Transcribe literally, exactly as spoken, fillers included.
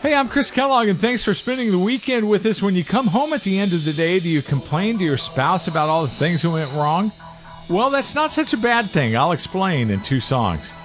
Hey, I'm Chris Kellogg, and thanks for spending the weekend with us. When you come home at the end of the day, do you complain to your spouse about all the things that went wrong? Well, that's not such a bad thing. I'll explain in two songs.